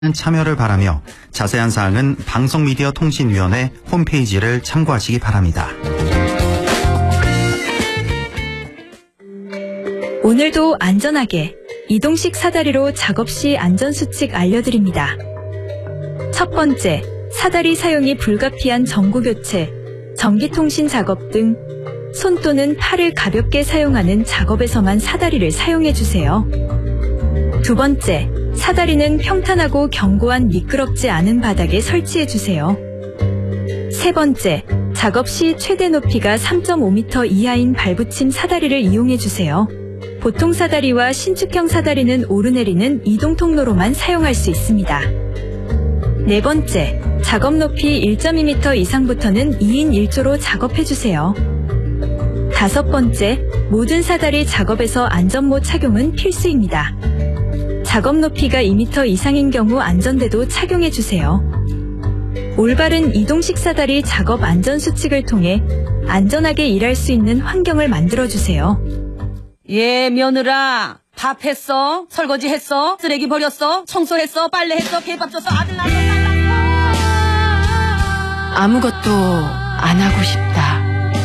참여를 바라며 자세한 사항은 방송미디어통신위원회 홈페이지를 참고하시기 바랍니다. 오늘도 안전하게 이동식 사다리로 작업 시 안전수칙 알려드립니다. 첫 번째, 사다리 사용이 불가피한 전구교체, 전기통신 작업 등 손 또는 팔을 가볍게 사용하는 작업에서만 사다리를 사용해주세요. 두 번째, 사다리는 평탄하고 견고한 미끄럽지 않은 바닥에 설치해주세요. 세 번째, 작업 시 최대 높이가 3.5m 이하인 발붙임 사다리를 이용해주세요. 보통 사다리와 신축형 사다리는 오르내리는 이동 통로로만 사용할 수 있습니다. 네 번째, 작업 높이 1.2m 이상부터는 2인 1조로 작업해주세요. 다섯 번째, 모든 사다리 작업에서 안전모 착용은 필수입니다. 작업 높이가 2m 이상인 경우 안전대도 착용해주세요. 올바른 이동식 사다리 작업 안전수칙을 통해 안전하게 일할 수 있는 환경을 만들어주세요. 예, 며느라. 밥 했어? 설거지 했어? 쓰레기 버렸어? 청소했어? 빨래했어? 개밥 줬어? 아들 낳았어? 딸 낳았어? 아무것도 안 하고 싶다.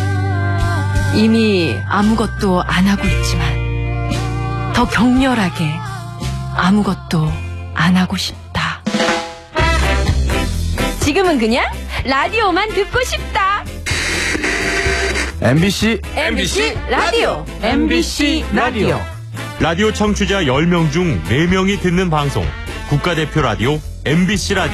이미 아무것도 안 하고 있지만 더 격렬하게 아무것도 안 하고 싶다. 지금은 그냥 라디오만 듣고 싶다. MBC 라디오. MBC 라디오. 라디오 청취자 10명 중 4명이 듣는 방송 국가대표 라디오 MBC 라디오.